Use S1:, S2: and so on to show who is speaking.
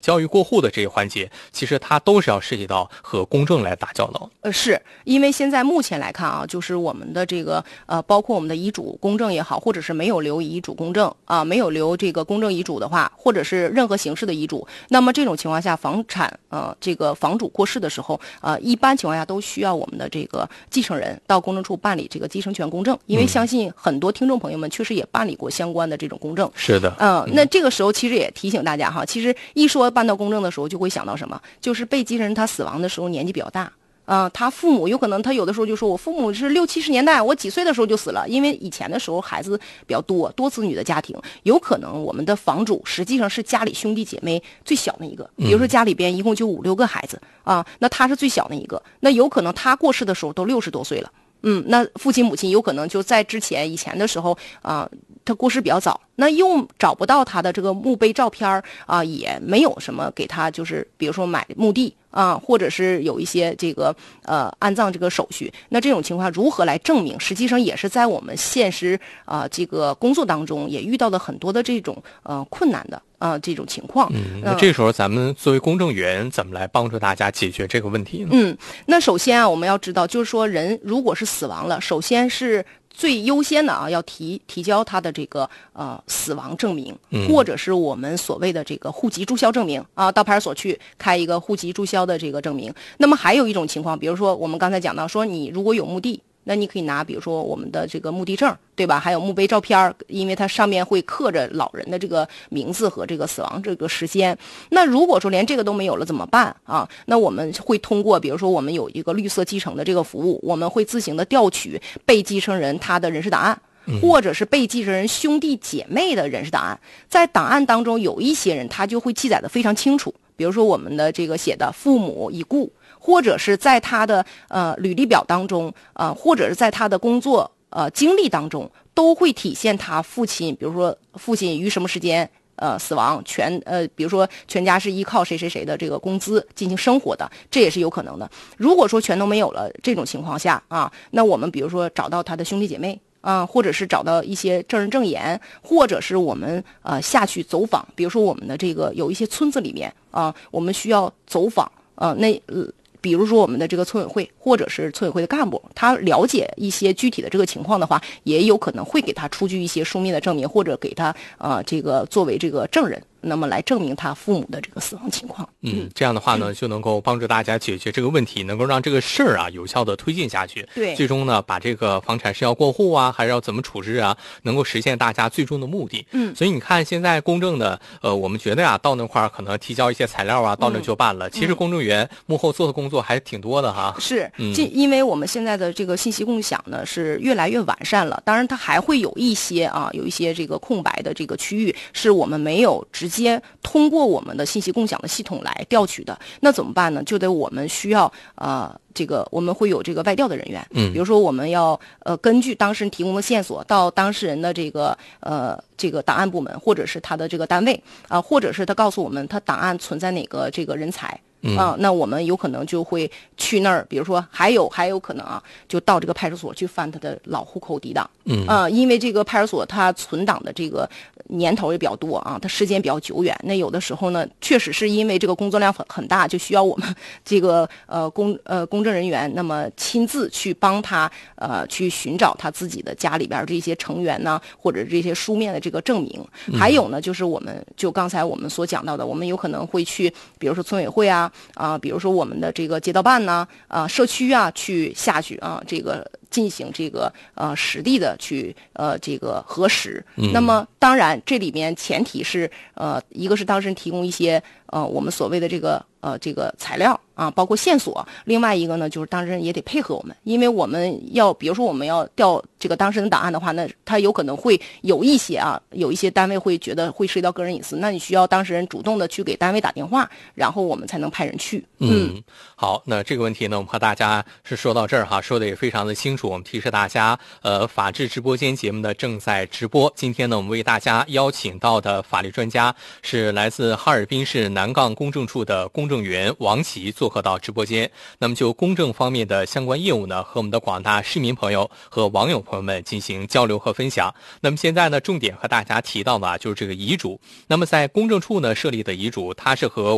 S1: 交易过户的这一环节，其实它都是要涉及到和公证来打交道。
S2: 是因为现在目前来看啊，就是我们的这个包括我们的遗嘱公证也好，或者是没有留遗嘱公证啊，没有留这个公证遗嘱的话，或者是任何形式的遗嘱，那么这种情况下，房产这个房主过世的时候，一般情况下都需要我们的这个继承人到公证处办理这个继承权公证，因为相信很多听众朋友们确实也办理过相关的这种公证。
S1: 是的，
S2: 那这个时候其实也提醒大家哈，其实一说办到公证的时候，就会想到什么，就是被继承人他死亡的时候年纪比较大。他父母有可能他有的时候就说，我父母是60、70年代，我几岁的时候就死了，因为以前的时候孩子比较多，多子女的家庭，有可能我们的房主实际上是家里兄弟姐妹最小的一个，比如说家里边一共就5、6个孩子啊，那他是最小的一个，那有可能他过世的时候都60多岁了。那父亲母亲有可能就在以前的时候他过世比较早，那又找不到他的这个墓碑照片也没有什么给他就是比如说买墓地或者是有一些这个安葬这个手续，那这种情况如何来证明？实际上也是在我们现实这个工作当中也遇到了很多的这种困难的这种情况。
S1: 那这时候咱们作为公证员怎么来帮助大家解决这个问题呢？
S2: 那首先我们要知道，就是说人如果是死亡了，首先是最优先的要提交他的这个死亡证明，或者是我们所谓的这个户籍注销证明到派出所去开一个户籍注销的这个证明。那么还有一种情况，比如说我们刚才讲到说，你如果有墓地，那你可以拿比如说我们的这个墓地证，对吧？还有墓碑照片，因为它上面会刻着老人的这个名字和这个死亡这个时间。那如果说连这个都没有了怎么办那我们会通过比如说我们有一个绿色继承的这个服务，我们会自行的调取被继承人他的人事档案，或者是被继承人兄弟姐妹的人事档案。在档案当中有一些人他就会记载的非常清楚，比如说我们的这个写的父母已故，或者是在他的履历表当中或者是在他的工作经历当中，都会体现他父亲，比如说父亲于什么时间死亡，比如说全家是依靠谁谁谁的这个工资进行生活的，这也是有可能的。如果说全都没有了这种情况下那我们比如说找到他的兄弟姐妹或者是找到一些证人证言，或者是我们下去走访，比如说我们的这个有一些村子里面我们需要走访比如说我们的这个村委会或者是村委会的干部，他了解一些具体的这个情况的话，也有可能会给他出具一些书面的证明，或者给他这个作为这个证人，那么来证明他父母的这个死亡情况。
S1: 这样的话呢，就能够帮助大家解决这个问题，能够让这个事儿有效的推进下去。
S2: 对，
S1: 最终呢，把这个房产是要过户还是要怎么处置能够实现大家最终的目的。所以你看现在公证的我们觉得到那块儿可能提交一些材料到那就办了，其实公证员幕后做的工作还是挺多的哈。
S2: 是，因为我们现在的这个信息共享呢是越来越完善了，当然它还会有一些这个空白的这个区域是我们没有直接通过我们的信息共享的系统来调取的，那怎么办呢？就得我们需要这个我们会有这个外调的人员，比如说我们要根据当事人提供的线索，到当事人的这个档案部门，或者是他的这个单位或者是他告诉我们他档案存在哪个这个人才。那我们有可能就会去那儿，比如说还有可能就到这个派出所去翻他的老户口底档。因为这个派出所它存档的这个年头也比较多它时间比较久远。那有的时候呢，确实是因为这个工作量很大，就需要我们这个公证人员那么亲自去帮他去寻找他自己的家里边这些成员呢，或者这些书面的这个证明。还有呢，就是就刚才我们所讲到的，我们有可能会去，比如说村委会比如说我们的这个街道办社区去下去这个进行这个实地的去这个核实。那么当然这里面前提是一个是当事人提供一些我们所谓的这个材料包括线索，另外一个呢就是当事人也得配合我们，因为我们比如说我们要调这个当事人档案的话，那他有可能会有一些单位会觉得会涉及到个人隐私，那你需要当事人主动的去给单位打电话，然后我们才能派人去。
S1: 好，那这个问题呢，我们和大家是说到这儿说的也非常的清楚。我们提示大家法治直播间节目呢正在直播。今天呢，我们为大家邀请到的法律专家是来自哈尔滨市南岗公证处的公证员王琦做客到直播间。那么就公证方面的相关业务呢，和我们的广大市民朋友和网友朋友们进行交流和分享。那么现在呢，重点和大家提到的就是这个遗嘱。那么在公证处呢设立的遗嘱，它是和